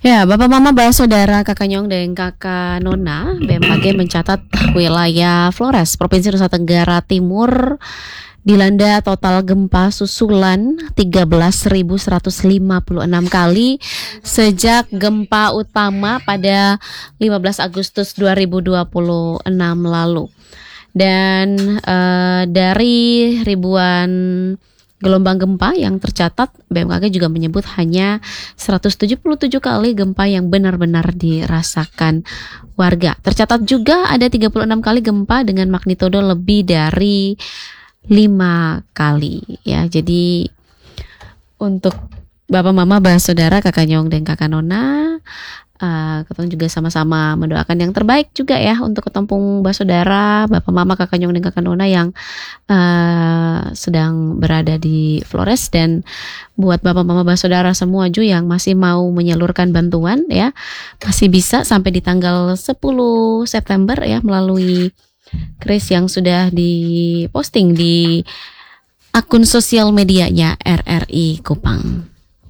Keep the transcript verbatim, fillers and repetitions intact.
Ya, Bapak Mama Bapak Saudara Kakak Nyong dan Kakak Nona, B M K G mencatat wilayah Flores, Provinsi Nusa Tenggara Timur dilanda total gempa susulan tiga belas ribu seratus lima puluh enam kali sejak gempa utama pada lima belas Agustus dua ribu dua puluh enam lalu. Dan uh, dari ribuan gelombang gempa yang tercatat, B M K G juga menyebut hanya seratus tujuh puluh tujuh kali gempa yang benar-benar dirasakan warga. Tercatat juga ada tiga puluh enam kali gempa dengan magnitudo lebih dari lima kali ya. Jadi untuk Bapak Mama Bapak Saudara Kakak Nyong dan Kakak Nona, Uh, ketemu juga sama-sama mendoakan yang terbaik juga ya untuk ketempung Bapak Saudara, Bapak Mama, Kakak Nyong dan Kakak Nona yang uh, sedang berada di Flores. Dan buat Bapak Mama Bapak Saudara semua juga yang masih mau menyalurkan bantuan ya, masih bisa sampai di tanggal sepuluh September ya melalui kris yang sudah diposting di akun sosial medianya R R I Kupang.